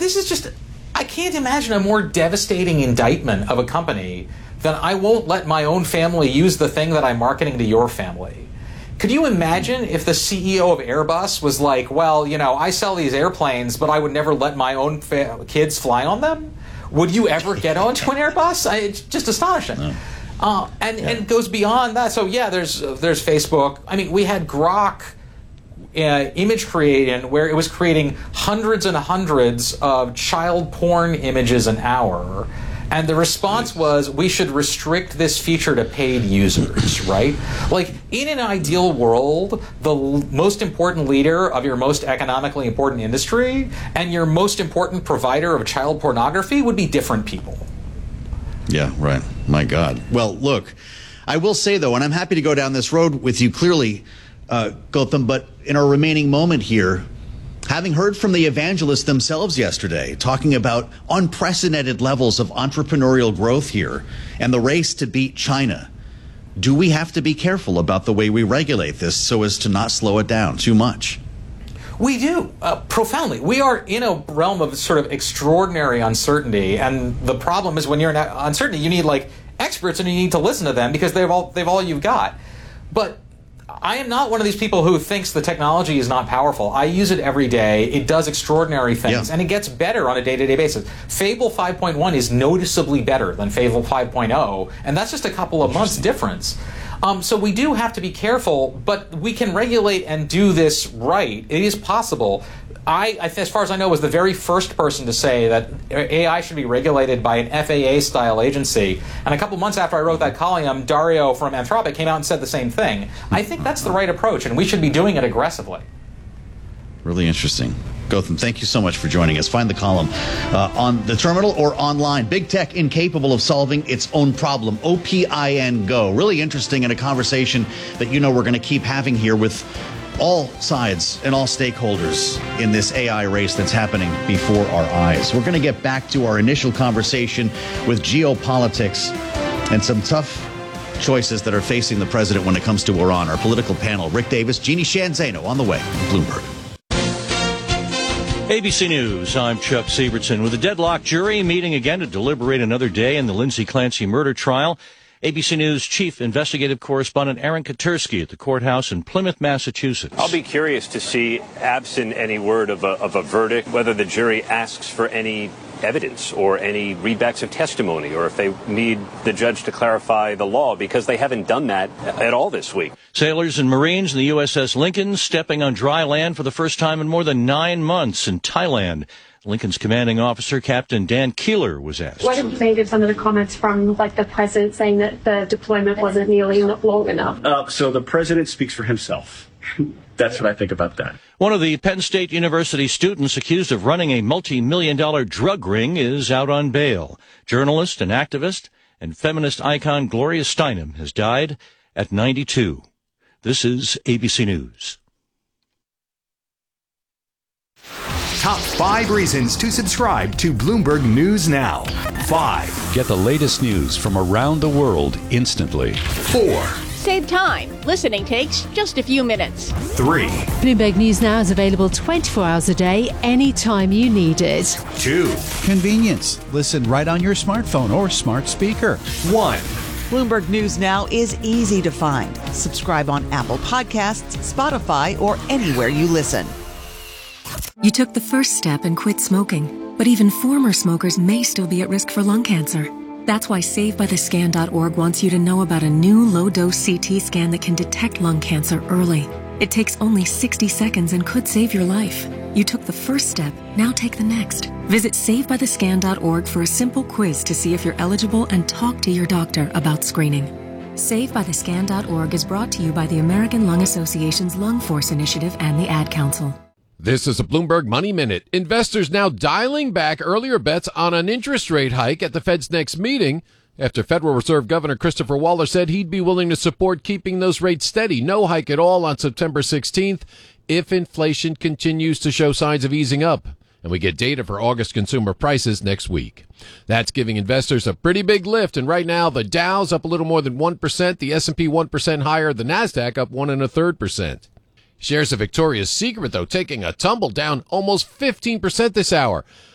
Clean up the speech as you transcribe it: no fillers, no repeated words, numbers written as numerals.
this is just, I can't imagine a more devastating indictment of a company than I won't let my own family use the thing that I'm marketing to your family. Could you imagine if the CEO of Airbus was like, well, I sell these airplanes, but I would never let my own kids fly on them? Would you ever get onto an Airbus? It's just astonishing. No. And it goes beyond that. So, there's Facebook. I mean, we had Grok image creation where it was creating hundreds and hundreds of child porn images an hour. And the response was, we should restrict this feature to paid users, right? Like, in an ideal world, the most important leader of your most economically important industry and your most important provider of child pornography would be different people. Yeah, right. My God. Well, look, I will say, though, and I'm happy to go down this road with you clearly, Gautam, but in our remaining moment here, having heard from the evangelists themselves yesterday, talking about unprecedented levels of entrepreneurial growth here and the race to beat China, do we have to be careful about the way we regulate this so as to not slow it down too much? We do, profoundly. We are in a realm of sort of extraordinary uncertainty, and the problem is when you're in uncertainty, you need experts and you need to listen to them because they've all you've got. But I am not one of these people who thinks the technology is not powerful. I use it every day. It does extraordinary things, and it gets better on a day-to-day basis. Fable 5.1 is noticeably better than Fable 5.0, and that's just a couple of months difference. So we do have to be careful, but we can regulate and do this right. It is possible. I, as far as I know, was the very first person to say that AI should be regulated by an FAA-style agency. And a couple months after I wrote that column, Dario from Anthropic came out and said the same thing. I think that's the right approach, and we should be doing it aggressively. Really interesting. Gautam, thank you so much for joining us. Find the column on the terminal or online. Big Tech Incapable of Solving Its Own Problem. OPIN Go. Really interesting, and a conversation that we're going to keep having here with all sides and all stakeholders in this AI race that's happening before our eyes. We're going to get back to our initial conversation with geopolitics and some tough choices that are facing the president when it comes to Iran. Our political panel, Rick Davis, Jeannie Sheehan Zaino on the way from Bloomberg. ABC News, I'm Chuck Sievertson. With a deadlocked jury meeting again to deliberate another day in the Lindsay Clancy murder trial, ABC News chief investigative correspondent Aaron Katersky at the courthouse in Plymouth, Massachusetts. I'll be curious to see, absent any word of a verdict, whether the jury asks for any evidence or any readbacks of testimony, or if they need the judge to clarify the law, because they haven't done that at all this week. Sailors and Marines in the USS Lincoln stepping on dry land for the first time in more than 9 months in Thailand. Lincoln's commanding officer, Captain Dan Keeler, was asked. What do you think of some of the comments from the president saying that the deployment wasn't nearly long enough? So the president speaks for himself. That's what I think about that. One of the Penn State University students accused of running a multi-million-dollar drug ring is out on bail. Journalist and activist and feminist icon Gloria Steinem has died at 92. This is ABC News. Top 5 reasons to subscribe to Bloomberg News Now. 5. Get the latest news from around the world instantly. 4. Save time. Listening takes just a few minutes. 3. Bloomberg News Now is available 24 hours a day, anytime you need it. 2. Convenience. Listen right on your smartphone or smart speaker. 1. Bloomberg News Now is easy to find. Subscribe on Apple Podcasts, Spotify, or anywhere you listen. You took the first step and quit smoking, but even former smokers may still be at risk for lung cancer. That's why SaveByTheScan.org wants you to know about a new low-dose CT scan that can detect lung cancer early. It takes only 60 seconds and could save your life. You took the first step, now take the next. Visit SaveByTheScan.org for a simple quiz to see if you're eligible and talk to your doctor about screening. SaveByTheScan.org is brought to you by the American Lung Association's Lung Force Initiative and the Ad Council. This is a Bloomberg Money Minute. Investors now dialing back earlier bets on an interest rate hike at the Fed's next meeting after Federal Reserve Governor Christopher Waller said he'd be willing to support keeping those rates steady. No hike at all on September 16th if inflation continues to show signs of easing up. And we get data for August consumer prices next week. That's giving investors a pretty big lift. And right now, the Dow's up a little more than 1%, the S&P 1% higher, the NASDAQ up 1.33%. Shares of Victoria's Secret, though, taking a tumble down almost 15% this hour.